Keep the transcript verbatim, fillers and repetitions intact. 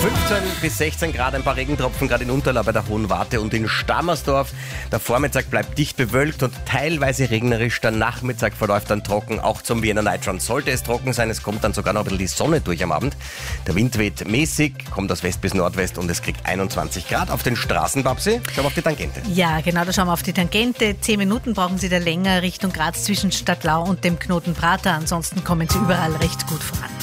fünfzehn bis sechzehn Grad, ein paar Regentropfen, gerade in Unterla bei der Hohen Warte und in Stammersdorf. Der Vormittag bleibt dicht bewölkt und teilweise regnerisch. Der Nachmittag verläuft dann trocken. Auch zum Wiener Nightshow sollte es trocken sein. Es kommt dann sogar noch ein bisschen die Sonne durch am Abend. Der Wind weht mäßig, kommt aus West bis Nordwest und es kriegt einundzwanzig Grad. Auf den Straßen, Babsi, schauen wir auf die Tangente. Ja, genau, da schauen wir auf die Tangente. Zehn Minuten brauchen Sie da länger Richtung Graz zwischen Stadtlau und dem Knoten Prater. Ansonsten kommen Sie überall recht gut voran.